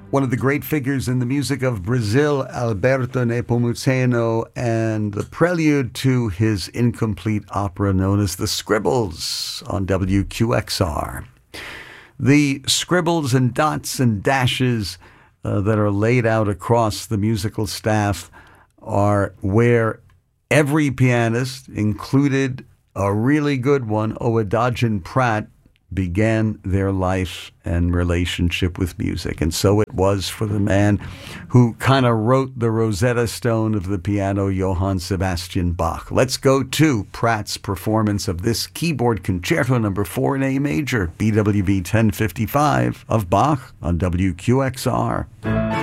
one of the great figures in the music of Brazil, Alberto Nepomuceno, and the prelude to his incomplete opera known as The Scribbles on WQXR. The scribbles and dots and dashes that are laid out across the musical staff are where every pianist, included a really good one, Owadogen Pratt, began their life and relationship with music. And so it was for the man who kind of wrote the Rosetta Stone of the piano, Johann Sebastian Bach. Let's go to Pratt's performance of this keyboard concerto number 4 in A major, BWV 1055 of Bach on WQXR.